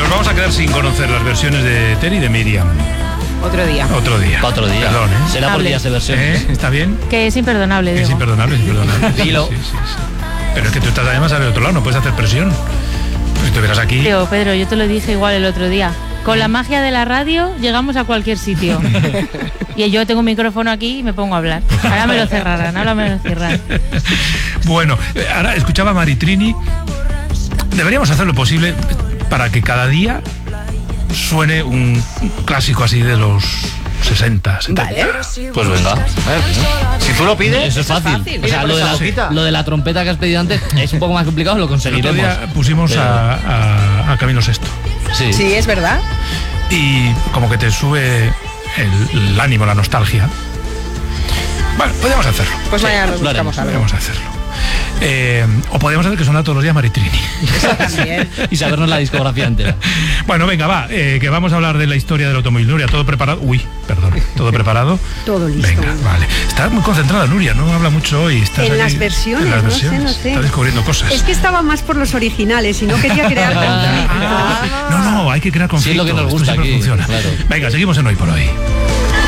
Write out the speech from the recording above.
Nos vamos a quedar sin conocer las versiones de Ter y de Miriam. Otro día. Otro día. Perdón, ¿eh? Será por días de versiones. ¿Está bien? Que es imperdonable, digo. Es imperdonable. Dilo. Sí. Pero es que tú estás además al otro lado, no puedes hacer presión. Pues si estuvieras aquí... Tío, Pedro, yo te lo dije igual el otro día. Con la magia de la radio llegamos a cualquier sitio. Y yo tengo un micrófono aquí y me pongo a hablar. Ahora me lo cerrarán. Bueno, ahora escuchaba a Maritrini. Deberíamos hacer lo posible para que cada día suene un clásico así de los 60, 70. Vale. Pues venga. Si tú lo pides, eso es fácil. O sea, lo de la trompeta que has pedido antes es un poco más complicado, lo El conseguiremos. otro día pusimos a Camilo Sesto. Sí, es verdad. Y como que te sube el ánimo, la nostalgia. Bueno, podríamos hacerlo. Pues mañana nos buscamos algo. Podríamos hacerlo. O podríamos hacer que suena todos los días Maritrini. Eso también. Y sabernos la discografía entera. Bueno, venga, va, que vamos a hablar de la historia del automóvil. Nuria, ¿todo preparado? Uy, perdón, ¿todo preparado? Todo listo. Venga, vale. Está muy concentrada Nuria, no habla mucho hoy. Estás En aquí, las versiones, en las no versiones. sé. Está descubriendo cosas. Es que estaba más por los originales y no quería crear conflicto. No, hay que crear conflicto. Sí, es lo que nos gusta Esto siempre aquí, funciona. claro. Venga, seguimos en Hoy por Hoy.